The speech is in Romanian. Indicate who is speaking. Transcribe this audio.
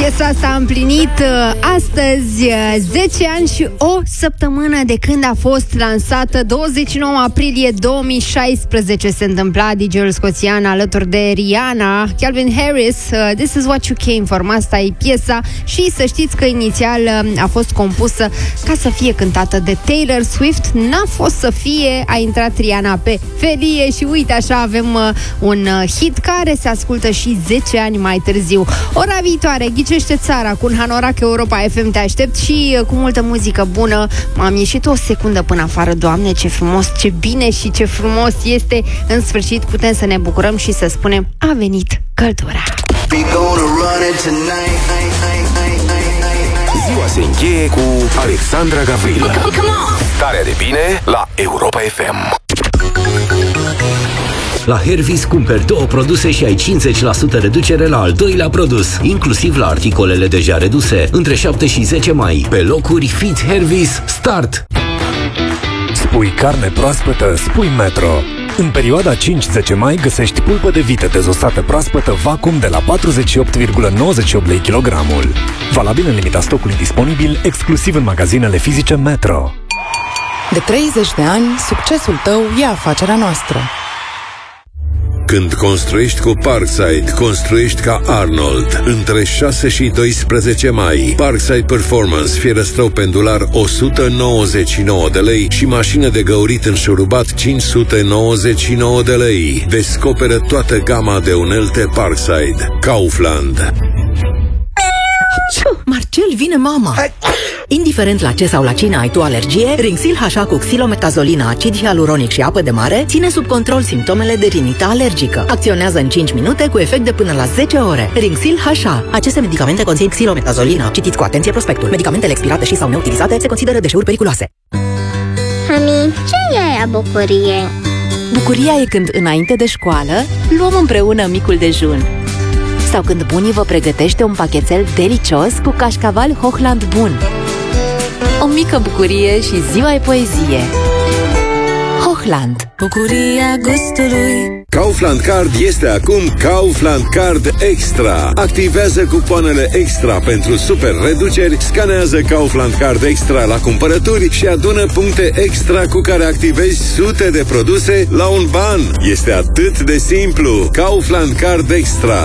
Speaker 1: Piesa asta a împlinit astăzi 10 ani și o săptămână de când a fost lansată. 29 aprilie 2016 se întâmpla. DJ-ul scoțian alături de Rihanna, Calvin Harris, This Is What You Came For. Asta e piesa și să știți că inițial a fost compusă ca să fie cântată de Taylor Swift. N-a fost să fie, a intrat Rihanna pe felie și uite așa avem un hit care se ascultă și 10 ani mai târziu. Ora viitoare, Ghicește țara cu un Hanorac Europa FM te aștept și cu multă muzică bună. M-am ieșit o secundă până afară. Doamne, ce frumos, ce bine și ce frumos este. În sfârșit putem să ne bucurăm și să spunem a venit căldura.
Speaker 2: Ziua se încheie cu Alexandra Gavrilă. Starea de bine la Europa FM.
Speaker 3: La Hervis cumperi 2 produse și ai 50% reducere la al doilea produs, inclusiv la articolele deja reduse. Între 7 și 10 mai, pe locuri Fit Hervis Start!
Speaker 4: Spui carne proaspătă, spui Metro. În perioada 5-10 mai găsești pulpă de vită dezosată proaspătă vacuum de la 48,98 lei kilogramul. Valabil în limita stocului disponibil, exclusiv în magazinele fizice Metro.
Speaker 5: De 30 de ani, succesul tău e afacerea noastră.
Speaker 6: Când construiești cu Parkside, construiești ca Arnold. Între 6 și 12 mai, Parkside Performance, fierăstrău pendular 199 de lei și mașină de găurit înșurubat 599 de lei. Descoperă toată gama de unelte Parkside. Kaufland.
Speaker 7: Marcel, vine mama! Indiferent la ce sau la cine ai tu alergie, Rinxil HA cu xilometazolina, acid hialuronic și apă de mare ține sub control simptomele de rinită alergică. Acționează în 5 minute cu efect de până la 10 ore. Rinxil HA. Aceste medicamente conțin xilometazolina. Citiți cu atenție prospectul. Medicamentele expirate și sau neutilizate se consideră deșeuri periculoase.
Speaker 8: Mami, ce e aia bucurie?
Speaker 9: Bucuria e când, înainte de școală, luăm împreună micul dejun. Sau când bunii vă pregătește un pachetel delicios cu cașcaval Hochland Bun. O mică bucurie și ziua e poezie. Hochland.
Speaker 10: Bucuria gustului.
Speaker 6: Kaufland Card este acum Kaufland Card Extra. Activează cupoanele Extra pentru super reduceri, scanează Kaufland Card Extra la cumpărături și adună puncte extra cu care activezi sute de produse la un ban. Este atât de simplu. Kaufland Card Extra.